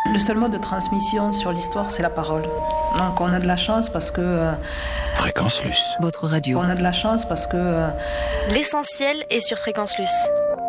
Le seul mode de transmission sur l'histoire, c'est la parole. Donc on a de la chance parce que... Fréquence Luce. Votre radio. On a de la chance parce que... L'essentiel est sur Fréquence Luce.